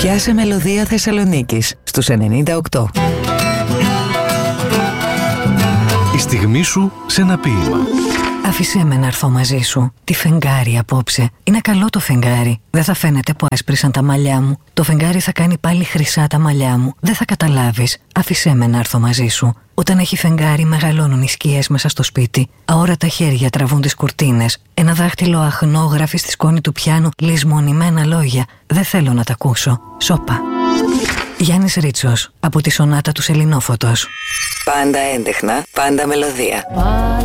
Πιάσε μελωδία Θεσσαλονίκης στους 98. Η στιγμή σου σε ένα ποίημα. Άφησέ με να έρθω μαζί σου. Τι φεγγάρι απόψε. Είναι καλό το φεγγάρι. Δεν θα φαίνεται που έσπρισαν τα μαλλιά μου. Το φεγγάρι θα κάνει πάλι χρυσά τα μαλλιά μου. Δεν θα καταλάβεις. Άφησέ με να έρθω μαζί σου. Όταν έχει φεγγάρι, μεγαλώνουν οι σκιές μέσα στο σπίτι. Αόρατα χέρια τραβούν τις κουρτίνες. Ένα δάχτυλο αχνό γράφει στη σκόνη του πιάνου λησμονημένα λόγια. Δεν θέλω να τα ακούσω. Σώπα. Γιάννης Ρίτσος, από τη σονάτα του Σεληνόφωτος. Πάντα έντεχνα, πάντα μελωδία.